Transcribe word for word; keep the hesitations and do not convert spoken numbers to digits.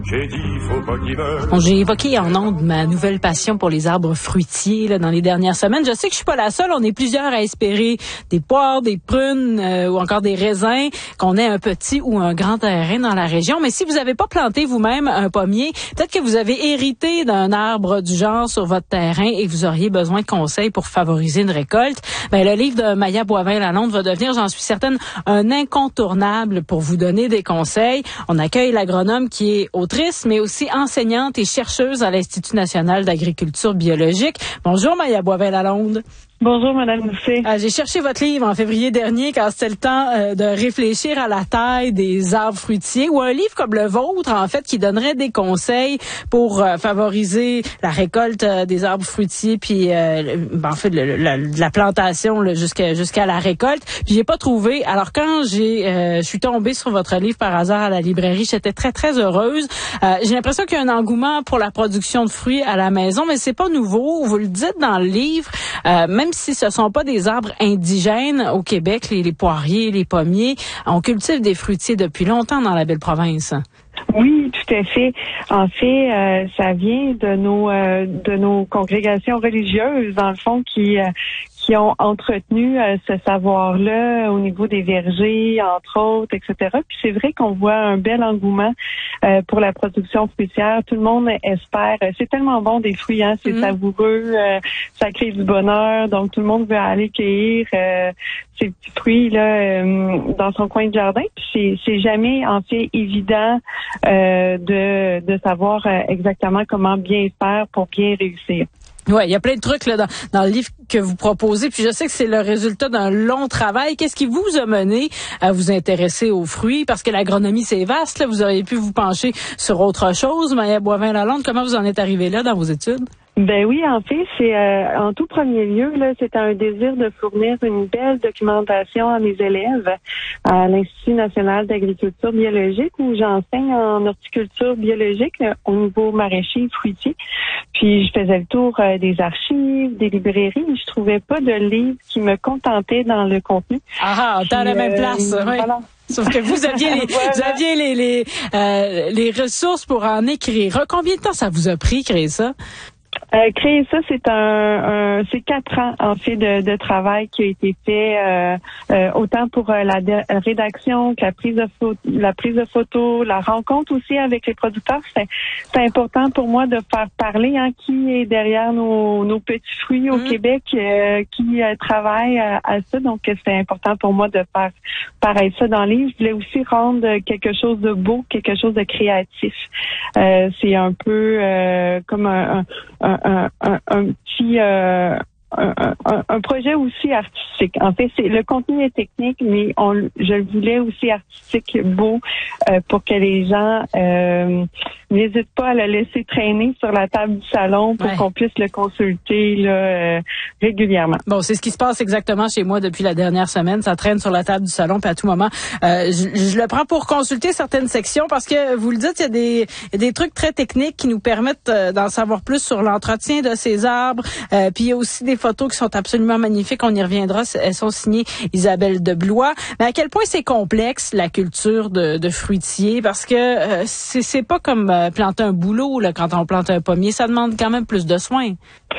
J'ai dit, faut pas qu'il meure. Bon, j'ai évoqué en ondes ma nouvelle passion pour les arbres fruitiers là, dans les dernières semaines. Je sais que je suis pas la seule. On est plusieurs à espérer des poires, des prunes euh, ou encore des raisins, qu'on ait un petit ou un grand terrain dans la région. Mais si vous n'avez pas planté vous-même un pommier, peut-être que vous avez hérité d'un arbre du genre sur votre terrain et vous auriez besoin de conseils pour favoriser une récolte. Ben, le livre de Maya Boivin-Lalonde va devenir, j'en suis certaine, un incontournable pour vous donner des conseils. On accueille l'agronome qui est autrice, mais aussi enseignante et chercheuse à l'Institut national d'agriculture biologique. Bonjour, Maya Boivin-Lalonde. Bonjour, Madame Doucet. Euh, j'ai cherché votre livre en février dernier quand c'était le temps euh, de réfléchir à la taille des arbres fruitiers, ou un livre comme le vôtre, en fait, qui donnerait des conseils pour euh, favoriser la récolte euh, des arbres fruitiers, puis euh, ben, en fait, le, la, la plantation là, jusqu'à jusqu'à la récolte. Puis j'ai pas trouvé. Alors quand j'ai, euh, je suis tombée sur votre livre par hasard à la librairie, j'étais très très heureuse. Euh, j'ai l'impression qu'il y a un engouement pour la production de fruits à la maison, mais c'est pas nouveau. Vous le dites dans le livre, euh, même si ce sont pas des arbres indigènes au Québec, les, les poiriers, les pommiers, on cultive des fruitiers depuis longtemps dans la belle province. Oui, tout à fait. En fait, euh, ça vient de nos euh, de nos congrégations religieuses, dans le fond, qui euh, qui ont entretenu euh, ce savoir-là au niveau des vergers, entre autres, et cetera. Puis c'est vrai qu'on voit un bel engouement euh, pour la production fruitière. Tout le monde espère. C'est tellement bon des fruits, hein, c'est mmh. savoureux, euh, ça crée du bonheur. Donc tout le monde veut aller cueillir euh, ces petits fruits là euh, dans son coin de jardin. Puis c'est, c'est jamais en fait évident euh, de de savoir euh, exactement comment bien faire pour bien réussir. Ouais, il y a plein de trucs là dans, dans le livre que vous proposez, puis je sais que c'est le résultat d'un long travail. Qu'est-ce qui vous a mené à vous intéresser aux fruits? Parce que l'agronomie, c'est vaste, là. Vous auriez pu vous pencher sur autre chose. Maya Boivin-Lalonde, comment vous en êtes arrivé là dans vos études? Ben oui, en fait, c'est euh, en tout premier lieu, là, c'était un désir de fournir une belle documentation à mes élèves à l'Institut national d'agriculture biologique où j'enseigne en horticulture biologique là, au niveau maraîcher et fruitier. Puis je faisais le tour euh, des archives, des librairies, mais je trouvais pas de livre qui me contentait dans le contenu. Ah, on est à la même place, euh, oui. Voilà. Sauf que vous aviez les, voilà. vous aviez les les, euh, les ressources pour en écrire. Combien de temps ça vous a pris créer ça? Euh, créer ça, c'est un, un c'est quatre ans en fait de, de travail qui a été fait euh, euh, autant pour euh, la de, rédaction que la prise de photo, la prise de photos, la rencontre aussi avec les producteurs. C'est, c'est important pour moi de faire parler hein, qui est derrière nos, nos petits fruits au mmh. Québec, euh, qui euh, travaille à, à ça. Donc c'est important pour moi de faire pareil ça dans le livre. Je voulais aussi rendre quelque chose de beau, quelque chose de créatif. Euh, c'est un peu euh, comme un, un Un, un, un petit euh, un, un, un projet aussi artistique. En fait, c'est le contenu est technique, mais on, je le voulais aussi artistique, beau, euh, pour que les gens euh, n'hésitent pas à le laisser traîner sur la table du salon pour ouais. qu'on puisse le consulter là, euh, régulièrement. Bon, c'est ce qui se passe exactement chez moi depuis la dernière semaine. Ça traîne sur la table du salon, puis à tout moment, euh, je, je le prends pour consulter certaines sections parce que, vous le dites, il y a des, il y a des trucs très techniques qui nous permettent euh, d'en savoir plus sur l'entretien de ces arbres. Euh, puis il y a aussi des photos qui sont absolument magnifiques. On y reviendra. Elles sont signées Isabelle de Blois. Mais à quel point c'est complexe, la culture de, de fruitiers? Parce que euh, c'est, c'est pas comme euh, planter un bouleau là, quand on plante un pommier. Ça demande quand même plus de soins.